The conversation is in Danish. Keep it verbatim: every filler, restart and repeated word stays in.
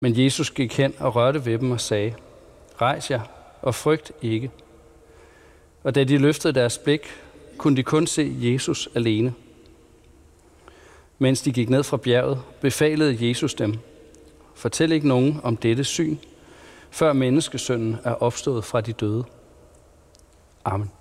Men Jesus gik hen og rørte ved dem og sagde, rejs jer og frygt ikke. Og da de løftede deres blik, kunne de kun se Jesus alene. Mens de gik ned fra bjerget, befalede Jesus dem, fortæl ikke nogen om dette syn, før menneskesønnen er opstået fra de døde. Amen.